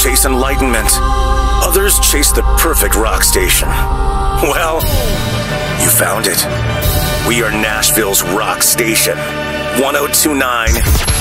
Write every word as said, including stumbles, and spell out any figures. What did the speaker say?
chase enlightenment. Others chase the perfect rock station. Well, you found it. We are Nashville's rock station. one oh two point nine